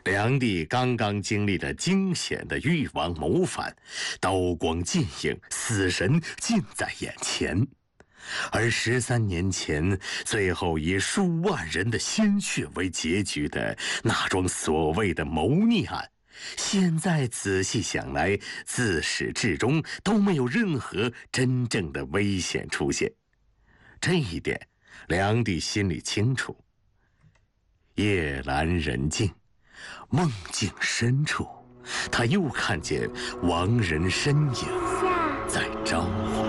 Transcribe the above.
梁帝刚刚经历了惊险的誉王谋反，刀光剑影，死神近在眼前。而13年前，最后以数万人的鲜血为结局的那桩所谓的谋逆案，现在仔细想来，自始至终都没有任何真正的危险出现。这一点，梁帝心里清楚。夜阑人静，梦境深处，他又看见亡人身影在召唤。